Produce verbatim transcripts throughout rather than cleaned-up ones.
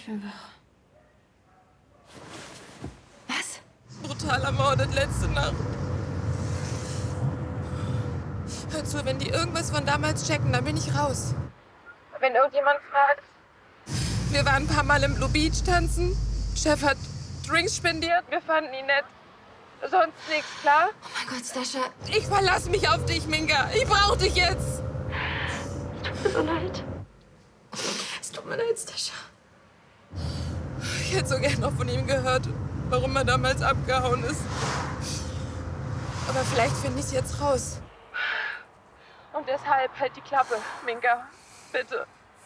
Ich bin wach. Was? Brutal ermordet letzte Nacht. Hör zu, wenn die irgendwas von damals checken, dann bin ich raus. Wenn irgendjemand fragt. Wir waren ein paar Mal im Blue Beach tanzen. Chef hat Drinks spendiert. Wir fanden ihn nett. Sonst nichts, klar? Oh mein Gott, Stascha. Ich verlasse mich auf dich, Minka. Ich brauche dich jetzt. Es tut mir so leid. Es tut mir leid, Stascha. Ich hätte so gern noch von ihm gehört, warum er damals abgehauen ist. Aber vielleicht finde ich es jetzt raus. Und deshalb halt die Klappe, Minka. Bitte.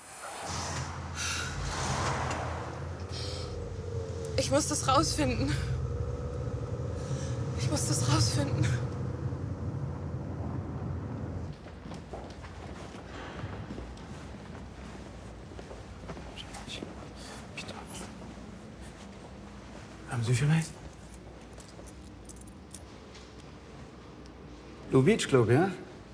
Ich muss das rausfinden. Ich muss das rausfinden. Haben Sie vielleicht? Blue Beach Club, ja?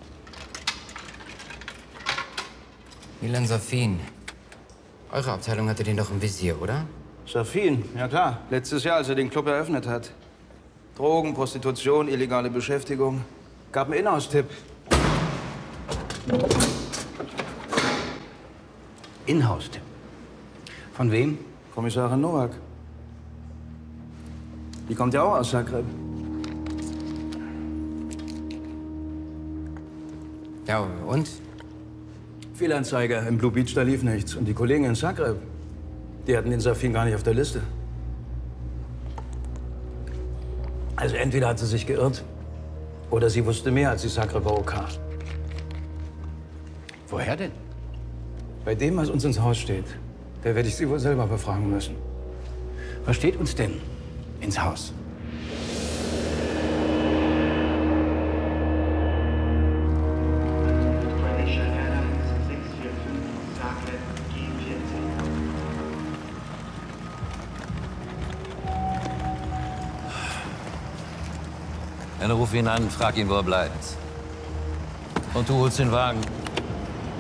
Milan Safin. Eure Abteilung hatte den doch im Visier, oder? Safin, ja klar. Letztes Jahr, als er den Club eröffnet hat. Drogen, Prostitution, illegale Beschäftigung. Gab einen Inhouse-Tipp. Inhouse-Tipp? Von wem? Kommissarin Nowak. Die kommt ja auch aus Zagreb. Ja, und? Fehlanzeige im Blue Beach, da lief nichts. Und die Kollegen in Zagreb, die hatten den Safin gar nicht auf der Liste. Also entweder hat sie sich geirrt, oder sie wusste mehr als die Zagreber O K. Woher denn? Bei dem, was uns ins Haus steht, da werde ich sie wohl selber befragen müssen. Was steht uns denn ins Haus? Dann ruf ihn an, frag ihn, wo er bleibt. Und du holst den Wagen.